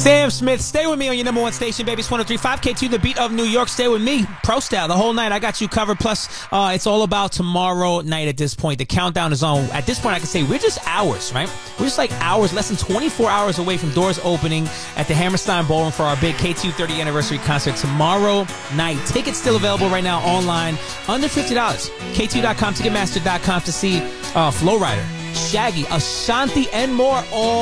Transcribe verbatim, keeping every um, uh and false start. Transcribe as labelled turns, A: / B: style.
A: Sam Smith, stay with me on your number one station, baby. It's one oh three point five K two, the beat of New York. Stay with me. Pro style the whole night. I got you covered. Plus, uh, it's all about tomorrow night at this point. The countdown is on. At this point, I can say we're just hours, right? We're just like hours, less than twenty-four hours away from doors opening at the Hammerstein Ballroom for our big K two thirtieth anniversary concert tomorrow night. Tickets still available right now online. Under fifty dollars. K two dot com, Ticketmaster dot com to see uh, Flow Rider, Shaggy, Ashanti, and more all